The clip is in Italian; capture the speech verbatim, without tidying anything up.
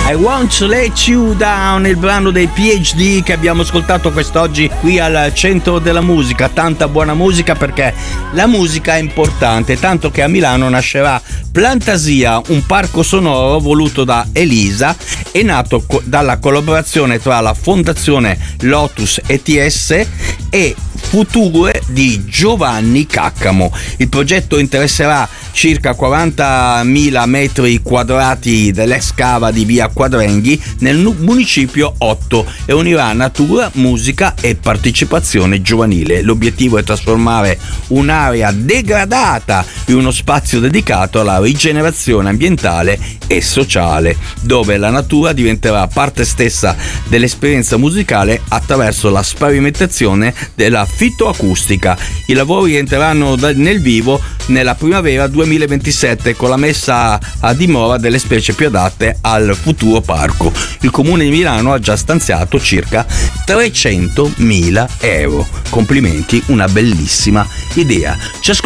I Want to Let You Down, il brano dei P H D che abbiamo ascoltato quest'oggi qui al Centro della Musica. Tanta buona musica, perché la musica è importante, tanto che a Milano nascerà Plantasia, un parco sonoro voluto da Elisa e nato co- dalla collaborazione tra la Fondazione Lotus E T S e Future di Giovanni Caccamo. Il progetto interesserà circa quarantamila metri quadrati dell'ex cava di via Quadrenghi nel municipio otto e unirà natura, musica e partecipazione giovanile. L'obiettivo è trasformare un'area degradata in uno spazio dedicato alla rigenerazione ambientale e sociale, dove la natura diventerà parte stessa dell'esperienza musicale attraverso la sperimentazione della fitoacustica. I lavori entreranno nel vivo nella primavera duemilaventisette con la messa a dimora delle specie più adatte al futuro parco. Il comune di Milano ha già stanziato circa trecentomila euro. Complimenti, una bellissima idea. Ci ascoltiamo